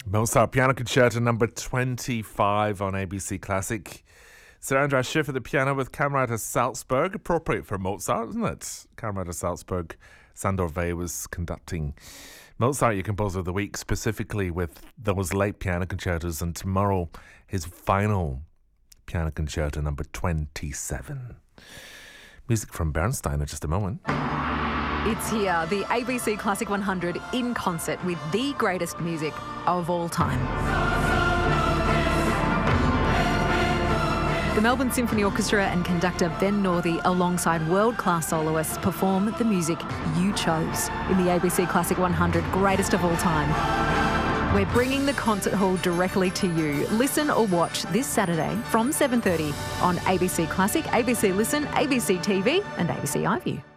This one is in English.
Mozart Piano Concerto number 25 on ABC Classic. Sir Andras Schiff at the piano with Kamerad Salzburg. Appropriate for Mozart, isn't it? Kamerad Salzburg. Sandor Weil was conducting. Mozart, your composer of the week, specifically with those late piano concertos, and tomorrow his final piano concerto number 27. Music from Bernstein in just a moment. It's here, the ABC Classic 100 in concert with the greatest music of all time. The Melbourne Symphony Orchestra and conductor Ben Northey, alongside world-class soloists, perform the music you chose in the ABC Classic 100 greatest of all time. We're bringing the concert hall directly to you. Listen or watch this Saturday from 7:30 on ABC Classic, ABC Listen, ABC TV and ABC iView.